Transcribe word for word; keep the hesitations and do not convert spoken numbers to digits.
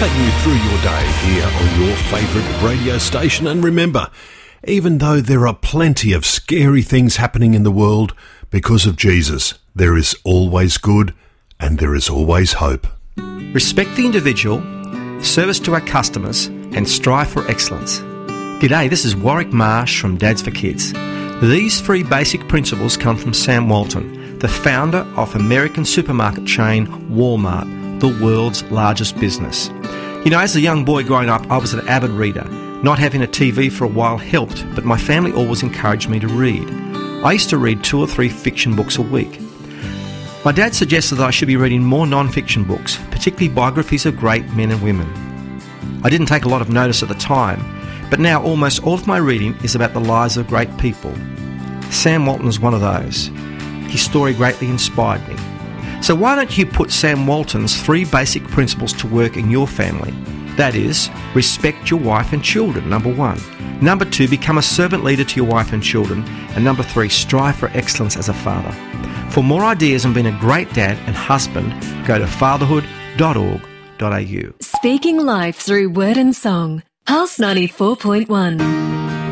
taking you through your day here on your favourite radio station. And remember, even though there are plenty of scary things happening in the world, because of Jesus, there is always good and there is always hope. Respect the individual, service to our customers, and strive for excellence. G'day, this is Warwick Marsh from Dads for Kids. These three basic principles come from Sam Walton, the founder of American supermarket chain Walmart, the world's largest business. You know, as a young boy growing up, I was an avid reader. Not having a T V for a while helped, but my family always encouraged me to read. I used to read two or three fiction books a week. My dad suggested that I should be reading more non-fiction books, particularly biographies of great men and women. I didn't take a lot of notice at the time, but now almost all of my reading is about the lives of great people. Sam Walton is one of those. His story greatly inspired me. So why don't you put Sam Walton's three basic principles to work in your family? That is, respect your wife and children, number one. Number two, become a servant leader to your wife and children. And number three, strive for excellence as a father. For more ideas on being a great dad and husband, go to fatherhood dot org dot a u. Speaking life through word and song. Pulse ninety-four point one.